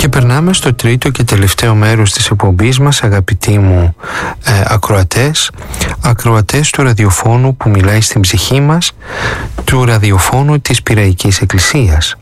περνάμε στο τρίτο και τελευταίο μέρος της εκπομπής μας, αγαπητοί μου ακροατές του ραδιοφώνου που μιλάει στην ψυχή μας, του ραδιοφώνου της Πειραϊκής Εκκλησίας.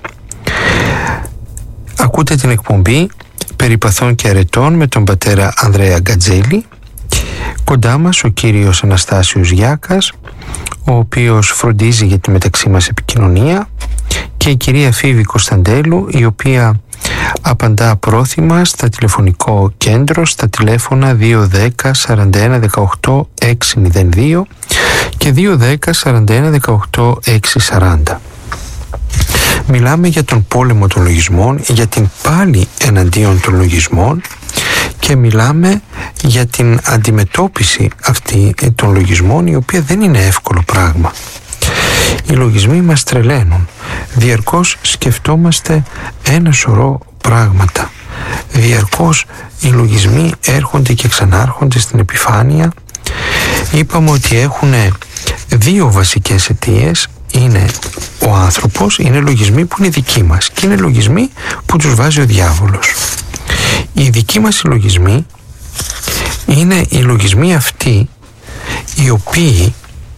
Ακούτε την εκπομπή Περιπαθών και Αρετών με τον πατέρα Ανδρέα Γκατζέλη. Κοντά μας ο κύριος Αναστάσιος Γιάκας, ο οποίος φροντίζει για τη μεταξύ μας επικοινωνία, και η κυρία Φίβη Κωνσταντέλου, η οποία απαντά πρόθυμα στα τηλεφωνικό κέντρο στα τηλέφωνα 210 41 18 602 και 210 41 18 640. Μιλάμε για τον πόλεμο των λογισμών, για την πάλη εναντίον των λογισμών, και μιλάμε για την αντιμετώπιση αυτή των λογισμών, η οποία δεν είναι εύκολο πράγμα. Οι λογισμοί μας τρελαίνουν. Διαρκώς σκεφτόμαστε ένα σωρό πράγματα. Διαρκώς οι λογισμοί έρχονται και ξανάρχονται στην επιφάνεια. Είπαμε ότι έχουν δύο βασικές αιτίες. Είναι ο άνθρωπος, είναι λογισμοί που είναι δικοί μας και είναι λογισμοί που τους βάζει ο διάβολος. Οι δικοί μας οι λογισμοί είναι οι λογισμοί αυτοί οι οποίοι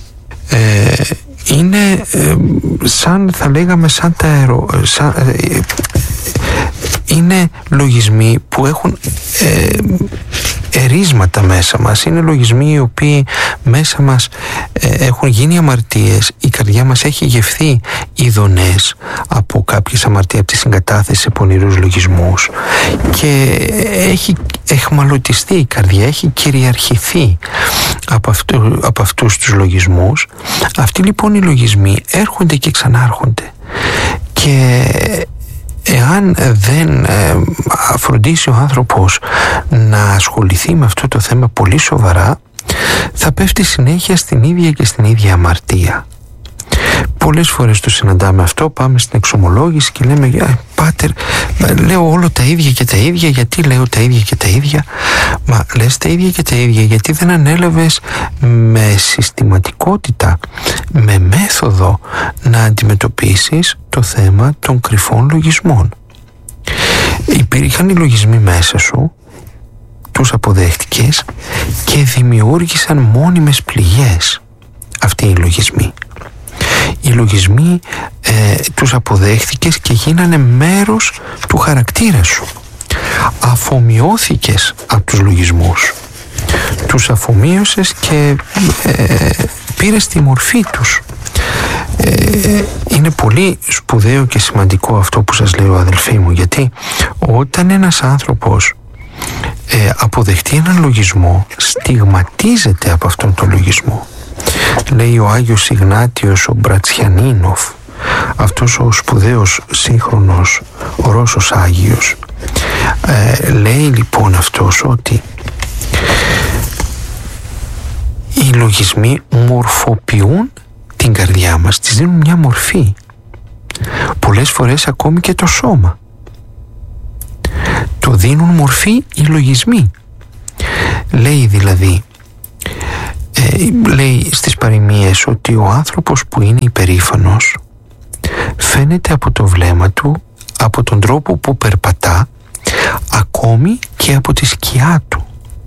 είναι σαν, θα λέγαμε, σαν τα είναι λογισμοί που έχουν ερίσματα μέσα μας. Είναι λογισμοί οι οποίοι μέσα μας έχουν γίνει αμαρτίες. Η καρδιά μας έχει γευθεί ειδονές από κάποιες αμαρτίες, από τη συγκατάθεση σε πονηρούς λογισμούς, και έχει εχμαλωτιστεί η καρδιά, έχει κυριαρχηθεί από αυτούς τους λογισμούς. Αυτοί λοιπόν οι λογισμοί έρχονται και ξανάρχονται, και εάν δεν φροντίσει ο άνθρωπος να ασχοληθεί με αυτό το θέμα πολύ σοβαρά, θα πέφτει συνέχεια στην ίδια και στην ίδια αμαρτία. Πολλές φορές το συναντάμε αυτό, πάμε στην εξομολόγηση και λέμε «Πάτερ, λέω όλο τα ίδια και τα ίδια, γιατί λέω τα ίδια και τα ίδια?» Μα λες τα ίδια και τα ίδια γιατί δεν ανέλαβες με συστηματικότητα, με μέθοδο, να αντιμετωπίσεις το θέμα των κρυφών λογισμών. Υπήρχαν οι λογισμοί μέσα σου, τους αποδέχτηκες και δημιούργησαν μόνιμες πληγές αυτοί οι λογισμοί. Οι λογισμοί τους αποδέχθηκες και γίνανε μέρος του χαρακτήρα σου. Αφομοιώθηκες από τους λογισμούς. Τους αφομοίωσες και πήρες τη μορφή τους. Είναι πολύ σπουδαίο και σημαντικό αυτό που σας λέω, αδελφοί μου, γιατί όταν ένας άνθρωπος αποδεχτεί έναν λογισμό, στιγματίζεται από αυτόν τον λογισμό. Λέει ο Άγιος Ιγνάτιος ο Μπρατσιανίνοφ, αυτός ο σπουδαίος σύγχρονος ο Ρώσος Άγιος, λέει λοιπόν αυτός ότι οι λογισμοί μορφοποιούν την καρδιά μας, της δίνουν μια μορφή, πολλές φορές ακόμη και το σώμα το δίνουν μορφή οι λογισμοί. Λέει δηλαδή, λέει στις παροιμίες ότι ο άνθρωπος που είναι υπερήφανος φαίνεται από το βλέμμα του, από τον τρόπο που περπατά, ακόμη και από τη σκιά του.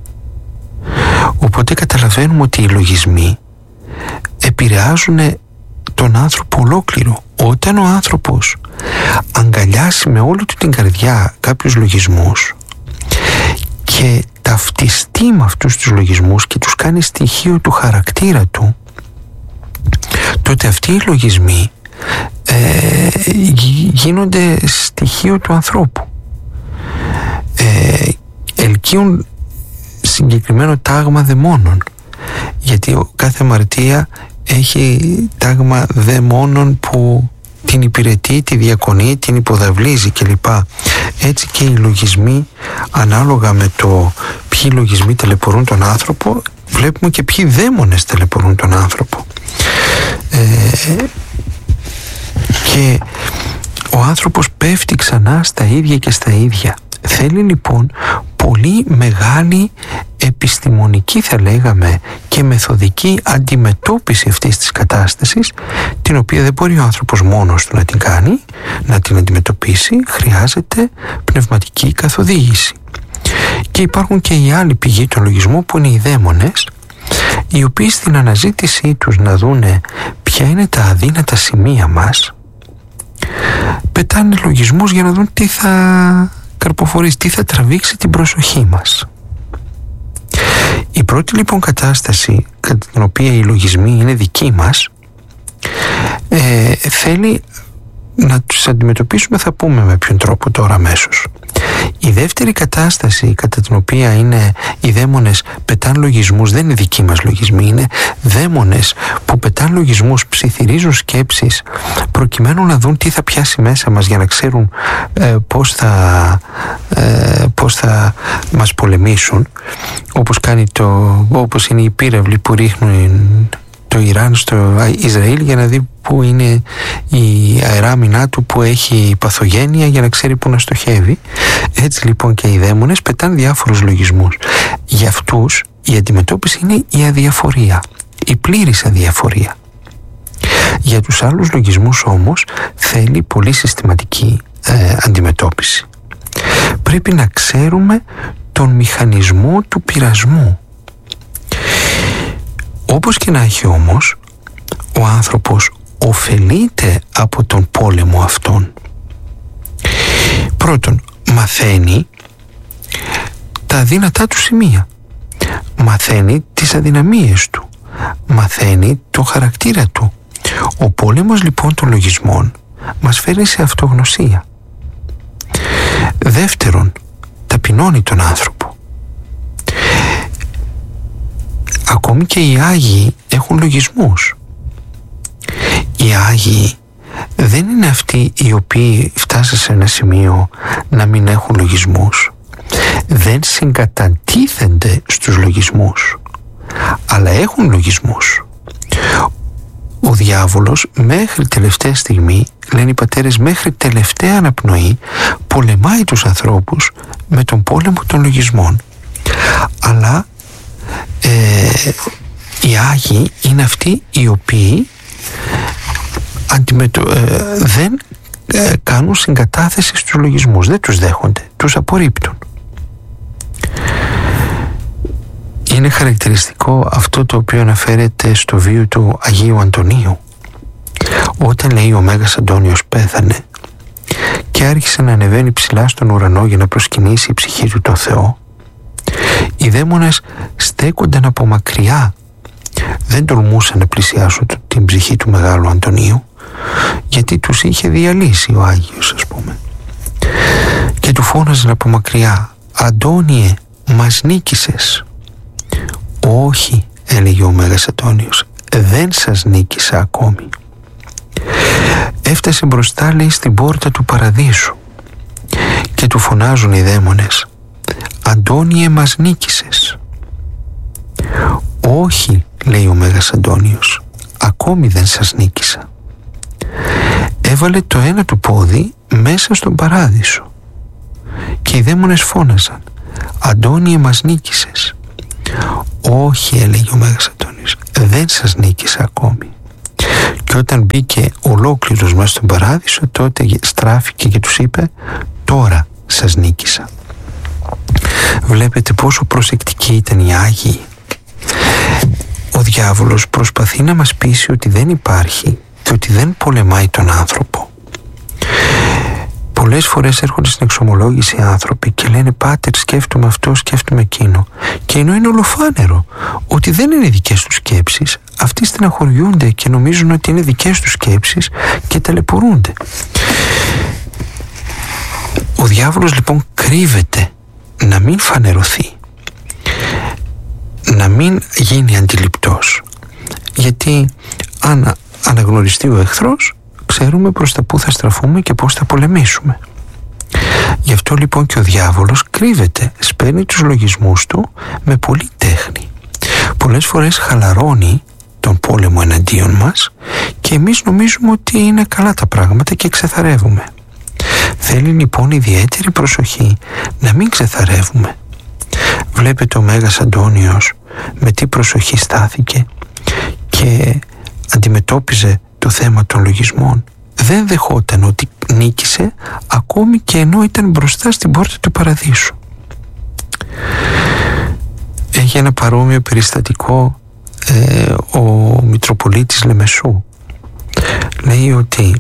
Οπότε καταλαβαίνουμε ότι οι λογισμοί επηρεάζουν τον άνθρωπο ολόκληρο. Όταν ο άνθρωπος αγκαλιάσει με όλη του την καρδιά κάποιους λογισμούς και ταυτιστεί με αυτούς τους λογισμούς και τους κάνει στοιχείο του χαρακτήρα του, τότε αυτοί οι λογισμοί γίνονται στοιχείο του ανθρώπου. Ελκύουν συγκεκριμένο τάγμα δαιμόνων, γιατί κάθε αμαρτία έχει τάγμα δαιμόνων που την υπηρετεί, τη διακονεί, την υποδαβλίζει κλπ. Έτσι και οι λογισμοί, ανάλογα με το ποιοι λογισμοί ταλαιπωρούν τον άνθρωπο, βλέπουμε και ποιοι δαίμονες ταλαιπωρούν τον άνθρωπο. Και ο άνθρωπος πέφτει ξανά στα ίδια και στα ίδια. Θέλει λοιπόν πολύ μεγάλη επιστημονική, θα λέγαμε, και μεθοδική αντιμετώπιση αυτής της κατάστασης, την οποία δεν μπορεί ο άνθρωπος μόνος του να την κάνει, να την αντιμετωπίσει. Χρειάζεται πνευματική καθοδήγηση. Και υπάρχουν και οι άλλοι πηγοί του λογισμού, που είναι οι δαίμονες, οι οποίοι στην αναζήτησή τους να δούνε ποια είναι τα αδύνατα σημεία μας, πετάνε λογισμούς για να δουν τι θα καρποφορήσει, τι θα τραβήξει την προσοχή μας. Η πρώτη λοιπόν κατάσταση κατά την οποία οι λογισμοί είναι δικοί μας, θέλει να τους αντιμετωπίσουμε, θα πούμε με ποιον τρόπο τώρα αμέσως. Η δεύτερη κατάσταση κατά την οποία είναι οι δαίμονες πετάνε λογισμούς, δεν είναι δικοί μας λογισμοί, είναι δαίμονες που πετάνε λογισμούς, ψιθυρίζουν σκέψεις προκειμένου να δουν τι θα πιάσει μέσα μας, για να ξέρουν πώς θα μας πολεμήσουν, όπως είναι οι πύραυλοι που ρίχνουν το Ιράν στο Ισραήλ για να δει που είναι η αεράμινά του που έχει παθογένεια, για να ξέρει που να στοχεύει. Έτσι λοιπόν και οι δαίμονες πετάνε διάφορους λογισμούς. Για αυτούς η αντιμετώπιση είναι η αδιαφορία, η πλήρης αδιαφορία. Για τους άλλους λογισμούς όμως θέλει πολύ συστηματική αντιμετώπιση. Πρέπει να ξέρουμε τον μηχανισμό του πειρασμού. Όπως και να έχει όμως, ο άνθρωπος ωφελείται από τον πόλεμο αυτόν. Πρώτον, μαθαίνει τα αδύνατά του σημεία, μαθαίνει τις αδυναμίες του, μαθαίνει τον χαρακτήρα του. Ο πόλεμος λοιπόν των λογισμών μας φέρνει σε αυτογνωσία. Δεύτερον, ταπεινώνει τον άνθρωπο. Ακόμη και οι Άγιοι έχουν λογισμούς. Οι Άγιοι δεν είναι αυτοί οι οποίοι φτάσαν σε ένα σημείο να μην έχουν λογισμούς. Δεν συγκαταντίθενται στους λογισμούς, αλλά έχουν λογισμούς. Ο διάβολος μέχρι τελευταία στιγμή, λένε οι πατέρες, μέχρι τελευταία αναπνοή πολεμάει τους ανθρώπους με τον πόλεμο των λογισμών. Αλλά οι Άγιοι είναι αυτοί οι οποίοι δεν κάνουν συγκατάθεση στους λογισμούς, δεν τους δέχονται, τους απορρίπτουν. Είναι χαρακτηριστικό αυτό το οποίο αναφέρεται στο βίο του Αγίου Αντωνίου, όταν λέει ο Μέγας Αντώνιος πέθανε και άρχισε να ανεβαίνει ψηλά στον ουρανό για να προσκυνήσει η ψυχή του το Θεό. Οι δαίμονες στέκονταν από μακριά, δεν τολμούσαν να πλησιάσουν την ψυχή του Μεγάλου Αντωνίου, γιατί τους είχε διαλύσει ο Άγιος, ας πούμε, και του φώναζαν από μακριά, «Αντώνιε, μας νίκησες». «Όχι», έλεγε ο Μέγας Αντώνιος, «δεν σας νίκησα ακόμη». Έφτασε μπροστά, λέει, στην πόρτα του παραδείσου και του φωνάζουν οι δαίμονες, «Αντώνιε, μας νίκησες». «Όχι», λέει ο Μέγας Αντώνιος, «ακόμη δεν σας νίκησα». Έβαλε το ένα του πόδι μέσα στον παράδεισο και οι δαίμονες φώναζαν, «Αντώνιε, μας νίκησες». «Όχι», έλεγε ο Μέγας Αντώνιος, «δεν σας νίκησα ακόμη». Και όταν μπήκε ολόκληρος μέσα στον παράδεισο, τότε στράφηκε και τους είπε, «Τώρα σας νίκησα». Βλέπετε πόσο προσεκτικοί ήταν οι Άγιοι. Ο διάβολος προσπαθεί να μας πείσει ότι δεν υπάρχει και ότι δεν πολεμάει τον άνθρωπο. Πολλές φορές έρχονται στην εξομολόγηση άνθρωποι και λένε, «Πάτερ, σκέφτομαι αυτό, σκέφτομαι εκείνο». Και ενώ είναι ολοφάνερο ότι δεν είναι δικές τους σκέψεις, αυτοί στεναχωριούνται και νομίζουν ότι είναι δικές τους σκέψεις και ταλαιπωρούνται. Ο διάβολος λοιπόν κρύβεται να μην φανερωθεί, να μην γίνει αντιληπτός, γιατί αν αναγνωριστεί ο εχθρός, ξέρουμε προς τα που θα στραφούμε και πώς θα πολεμήσουμε. Γι' αυτό λοιπόν και ο διάβολος κρύβεται, σπέρνει τους λογισμούς του με πολλή τέχνη. Πολλές φορές χαλαρώνει τον πόλεμο εναντίον μας και εμείς νομίζουμε ότι είναι καλά τα πράγματα και ξεθαρεύουμε. Θέλει λοιπόν ιδιαίτερη προσοχή να μην ξεθαρεύουμε. Βλέπετε ο Μέγας Αντώνιος με τι προσοχή στάθηκε και αντιμετώπιζε το θέμα των λογισμών. Δεν δεχόταν ότι νίκησε ακόμη και ενώ ήταν μπροστά στην πόρτα του παραδείσου. Έχει ένα παρόμοιο περιστατικό ο Μητροπολίτης Λεμεσού. Λέει ότι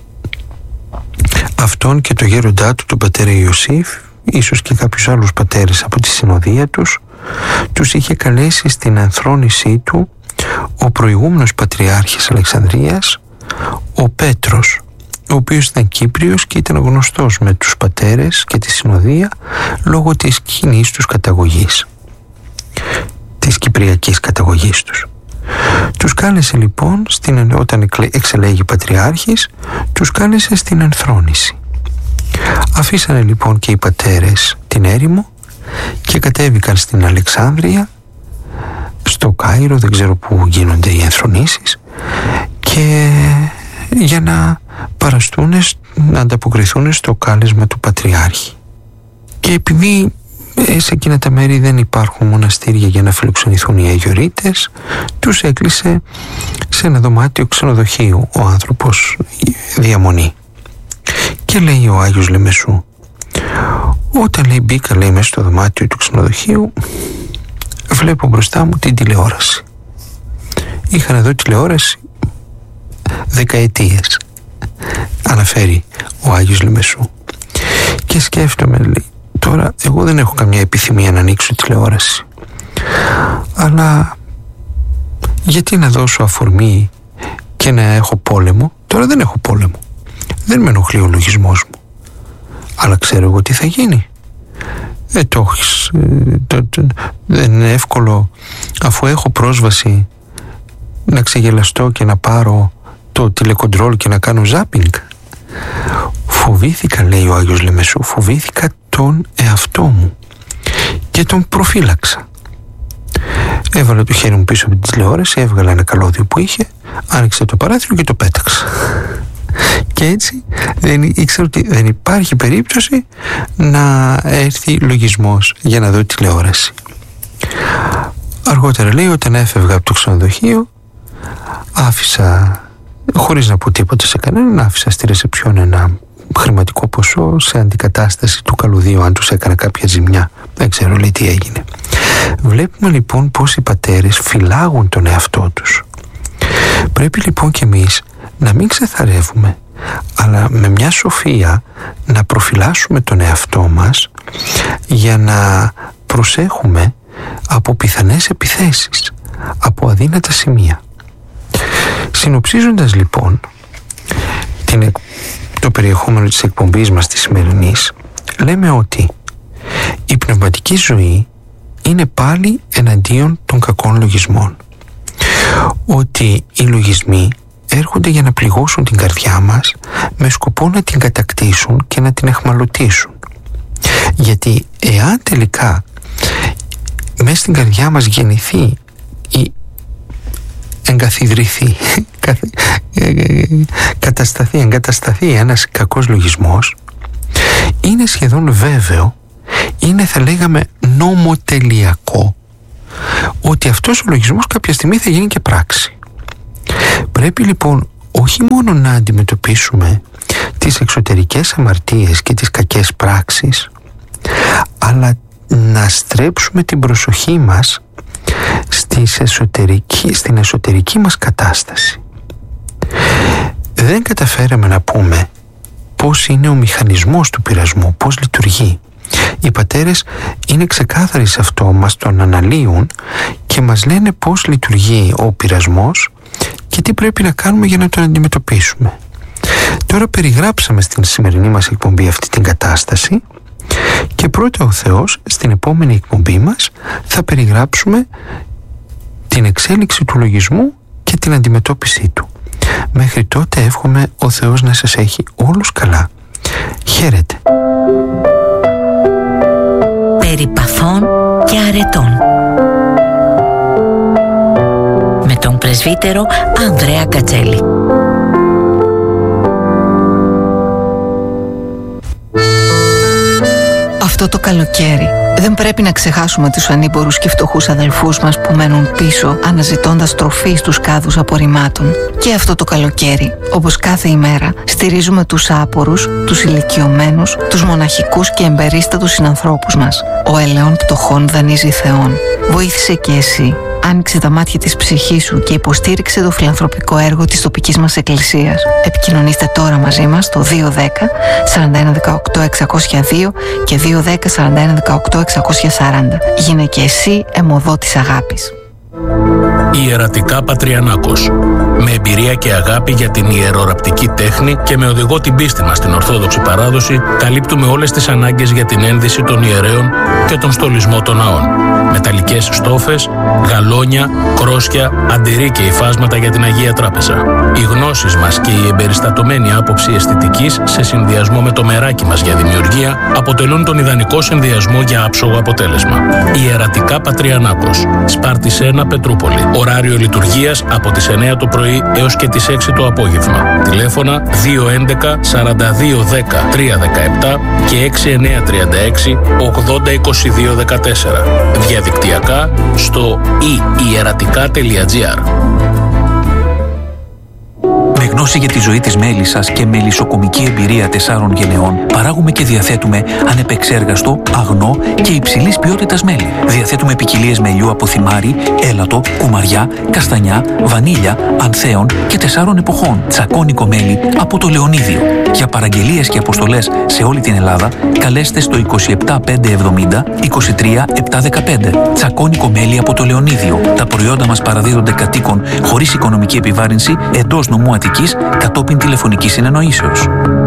αυτόν και το γέροντά του, τον πατέρα Ιωσήφ, ίσως και κάποιους άλλους πατέρες από τη συνοδεία τους είχε καλέσει στην ανθρόνησή του ο προηγούμενος πατριάρχης Αλεξανδρίας, ο Πέτρος, ο οποίος ήταν Κύπριος και ήταν γνωστός με τους πατέρες και τη συνοδεία λόγω της κοινής τους καταγωγής, της κυπριακής καταγωγής τους. Τους κάλεσε λοιπόν, όταν εξελέγει πατριάρχης, τους κάλεσε στην ενθρόνηση. Αφήσανε λοιπόν και οι πατέρες την έρημο και κατέβηκαν στην Αλεξάνδρεια, στο Κάιρο, δεν ξέρω πού γίνονται οι ενθρονήσεις, και για να παραστούν, να ανταποκριθούν στο κάλεσμα του πατριάρχη. Και επειδή σε εκείνα τα μέρη δεν υπάρχουν μοναστήρια για να φιλοξενηθούν οι αγιορείτες, τους έκλεισε σε ένα δωμάτιο ξενοδοχείου ο άνθρωπος διαμονή. Και λέει ο Άγιος Λεμεσού, όταν λέει μπήκα, λέει, μέσα στο δωμάτιο του ξενοδοχείου, βλέπω μπροστά μου την τηλεόραση. Είχα να δω τηλεόραση δεκαετίες, αναφέρει ο Άγιος Λεμεσού, και σκέφτομαι, λέει, τώρα εγώ δεν έχω καμιά επιθυμία να ανοίξω τηλεόραση, αλλά γιατί να δώσω αφορμή και να έχω πόλεμο? Τώρα δεν έχω πόλεμο, δεν με ενοχλεί ο λογισμός μου, αλλά ξέρω εγώ τι θα γίνει. Δεν είναι εύκολο, αφού έχω πρόσβαση, να ξεγελαστώ και να πάρω το τηλεκοντρόλ και να κάνω ζάπινγκ. Φοβήθηκα, λέει ο Άγιος Λεμεσού, φοβήθηκα τον εαυτό μου και τον προφύλαξα. Έβαλα το χέρι μου πίσω από την τηλεόραση, έβγαλα ένα καλώδιο που είχε, άνοιξε το παράθυρο και το πέταξα. Και έτσι ήξερα ότι δεν υπάρχει περίπτωση να έρθει λογισμός για να δω τηλεόραση. Αργότερα, λέει, όταν έφευγα από το ξενοδοχείο, άφησα, χωρίς να πω τίποτα σε κανέναν, άφησα στη ρεσεψιόν ένα χρηματικό ποσό σε αντικατάσταση του καλωδίου αν τους έκανα κάποια ζημιά. Δεν ξέρω, λέει, τι έγινε. Βλέπουμε λοιπόν πως οι πατέρες φυλάγουν τον εαυτό τους. Πρέπει λοιπόν κι εμείς να μην ξεθαρεύουμε, αλλά με μια σοφία να προφυλάσσουμε τον εαυτό μας για να προσέχουμε από πιθανές επιθέσεις, από αδύνατα σημεία. Συνοψίζοντας λοιπόν το περιεχόμενο της εκπομπής μας της σημερινής, λέμε ότι η πνευματική ζωή είναι πάλι εναντίον των κακών λογισμών. Ότι οι λογισμοί έρχονται για να πληγώσουν την καρδιά μας με σκοπό να την κατακτήσουν και να την εχμαλωτήσουν. Γιατί εάν τελικά μέσα στην καρδιά μας γεννηθεί ή εγκαθιδρυθεί, εγκατασταθεί ένας κακός λογισμός, είναι σχεδόν βέβαιο, είναι, θα λέγαμε, νομοτελειακό, ότι αυτός ο λογισμός κάποια στιγμή θα γίνει και πράξη. Πρέπει λοιπόν όχι μόνο να αντιμετωπίσουμε τις εξωτερικές αμαρτίες και τις κακές πράξεις, αλλά να στρέψουμε την προσοχή μας στην εσωτερική μας κατάσταση. Δεν καταφέραμε να πούμε πώς είναι ο μηχανισμός του πειρασμού, πώς λειτουργεί. Οι πατέρες είναι ξεκάθαροι σε αυτό, μας τον αναλύουν και μας λένε πώς λειτουργεί ο πειρασμός και τι πρέπει να κάνουμε για να τον αντιμετωπίσουμε. Τώρα περιγράψαμε στην σημερινή μας εκπομπή αυτή την κατάσταση και πρώτα ο Θεός στην επόμενη εκπομπή μας θα περιγράψουμε την εξέλιξη του λογισμού και την αντιμετώπιση του. Μέχρι τότε εύχομαι ο Θεός να σας έχει όλους καλά. Χαίρετε. Περί παθών και αρετών με τον πρεσβύτερο Ανδρέα Κατσέλη. Αυτό το καλοκαίρι Δεν πρέπει να ξεχάσουμε τους ανήμπορους και φτωχούς αδελφούς μας που μένουν πίσω αναζητώντας τροφή στους κάδους απορριμμάτων. Και αυτό το καλοκαίρι, όπως κάθε ημέρα, στηρίζουμε τους άπορους, τους ηλικιωμένους, τους μοναχικούς και εμπερίστατους συνανθρώπους μας. Ο ελαιών πτωχών δανείζει Θεόν. Βοήθησε και εσύ. Άνοιξε τα μάτια της ψυχής σου και υποστήριξε το φιλανθρωπικό έργο της τοπικής μας εκκλησίας. Επικοινωνήστε τώρα μαζί μας στο 210 41 18 602 και 210 41 18 640. Γίνε και εσύ αιμοδό της αγάπης. Ιερατικά Πατριανάκος. Με εμπειρία και αγάπη για την ιεροραπτική τέχνη και με οδηγό την πίστη μας στην Ορθόδοξη παράδοση, καλύπτουμε όλες τις ανάγκες για την ένδυση των ιερέων και τον στολισμό των ναών. Μεταλλικές στόφες, γαλόνια, κρόσια, αντιρρή και υφάσματα για την Αγία Τράπεζα. Οι γνώσεις μας και η εμπεριστατωμένη άποψη αισθητικής σε συνδυασμό με το μεράκι μας για δημιουργία αποτελούν τον ιδανικό συνδυασμό για άψογο αποτέλεσμα. Ιερατικά Πατριανάκος. Σπάρτης 1, Πετρούπολη. Ωράριο λειτουργίας από τις 9 το πρωί έως και τις 6 το απόγευμα. Τηλέφωνα 211 42 10 317 και 6936 80 22 14. Διαδικτυακά στο ieratica.gr. Με γνώση για τη ζωή της μέλισσας και μελισσοκομική εμπειρία 4 γενεών, παράγουμε και διαθέτουμε ανεπεξέργαστο, αγνό και υψηλής ποιότητας μέλι. Διαθέτουμε ποικιλίες μελιού από θυμάρι, έλατο, κουμαριά, καστανιά, βανίλια, ανθέων και 4 εποχών. Τσακώνικο μέλι από το Λεωνίδιο. Για παραγγελίες και αποστολές σε όλη την Ελλάδα, καλέστε στο 27 570 23 715. Τσακώνικο μέλι από το Λεωνίδιο. Τα προϊόντα μας παραδίδονται κατοίκων χωρίς οικονομική επιβάρυνση εντός νομού Αττικής κατόπιν τηλεφωνικής συνεννοήσεως.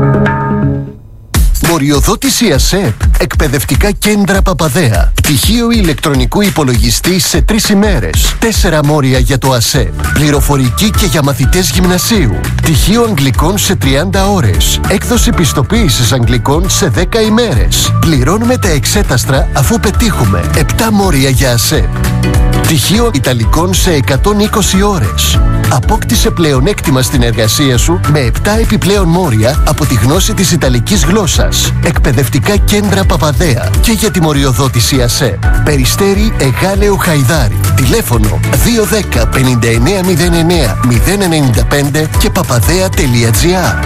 Μοριοδότηση ΑΣΕΠ. Εκπαιδευτικά κέντρα Παπαδέα. Πτυχίο ηλεκτρονικού υπολογιστή σε 3 ημέρες. 4 μόρια για το ΑΣΕΠ. Πληροφορική και για μαθητές γυμνασίου. Πτυχίο αγγλικών σε 30 ώρες. Έκδοση πιστοποίησης αγγλικών σε 10 ημέρες. Πληρώνουμε τα εξέταστρα αφού πετύχουμε. 7 μόρια για ΑΣΕΠ. Πτυχίο Ιταλικών σε 120 ώρες. Απόκτησε πλεονέκτημα στην εργασία σου με 7 επιπλέον μόρια από τη γνώση της Ιταλικής γλώσσας. Εκπαιδευτικά κέντρα Παπαδέα και για τη μοριοδότηση ΑΣΕΠ. Περιστέρι Εγάλεο Χαϊδάρι. Τηλέφωνο 210 5909 095 και papadea.gr.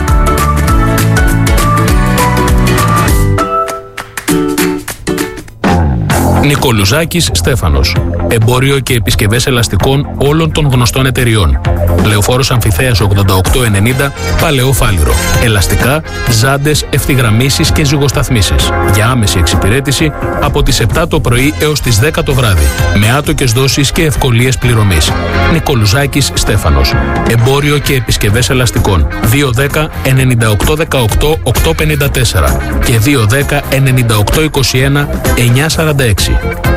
Νικολουζάκης Στέφανος. Εμπόριο και επισκευές ελαστικών όλων των γνωστών εταιριών. Λεωφόρος Αμφιθέας 8890, Παλαιό Φάληρο. Ελαστικά, ζάντες, ευθυγραμμίσεις και ζυγοσταθμίσεις. Για άμεση εξυπηρέτηση από τις 7 το πρωί έως τις 10 το βράδυ. Με άτοκες δόσεις και ευκολίες πληρωμής. Νικολουζάκης Στέφανος. Εμπόριο και επισκευές ελαστικών. 210 9818 854 και 210 9821 946.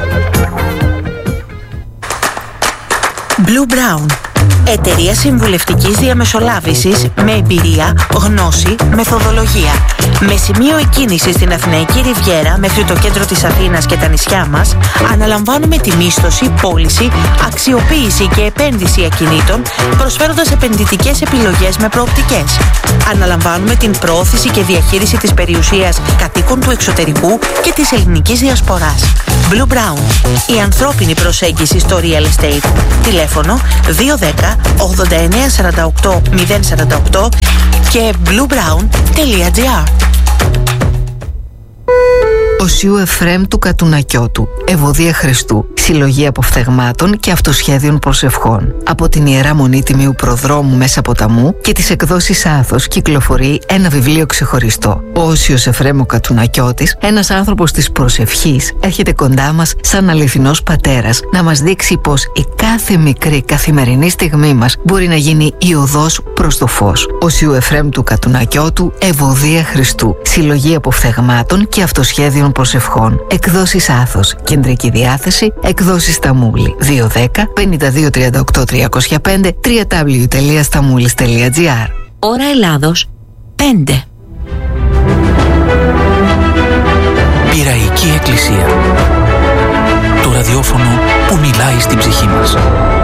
Blue Brown. Εταιρεία συμβουλευτικής διαμεσολάβησης με εμπειρία, γνώση, μεθοδολογία. Με σημείο εκκίνηση στην Αθηναϊκή Ριβιέρα μέχρι το κέντρο της Αθήνας και τα νησιά μας, αναλαμβάνουμε τη μίσθωση, πώληση, αξιοποίηση και επένδυση ακινήτων, προσφέροντας επενδυτικές επιλογές με προοπτικές. Αναλαμβάνουμε την προώθηση και διαχείριση της περιουσίας κατοίκων του εξωτερικού και της ελληνικής διασποράς. Blue Brown. Η ανθρώπινη προσέγγιση στο real estate. Τηλέφωνο 210 89 48 048 και bluebrown.gr. Οσίου Εφραίμ του Κατουνακιώτου. Ευωδία Χριστού. Συλλογή αποφθεγμάτων και αυτοσχέδιων προσευχών. Από την Ιερά Μονή Τιμίου Προδρόμου Μέσα Ποταμού και τις εκδόσεις Άθος κυκλοφορεί ένα βιβλίο ξεχωριστό. Ο Όσιος Εφραίμ ο Κατουνακιώτης, ένας άνθρωπος της προσευχής, έρχεται κοντά μας σαν αληθινός πατέρας να μας δείξει πως η κάθε μικρή καθημερινή στιγμή μας μπορεί να γίνει η οδός προς το φως. Όσιου Εφραίμ του Κατουνακιώτου, Ευωδία Χριστού. Συλλογή αποφθεγμάτων και αυτοσχέδιων προσευχών. Εκδόσεις Άθος. Κεντρική διάθεση. Εκδόσεις Σταμούλη. 210 52 38 305 www.stamoulis.gr. Ώρα Ελλάδος 5. Πειραϊκή Εκκλησία. Το ραδιόφωνο που μιλάει στην ψυχή μας.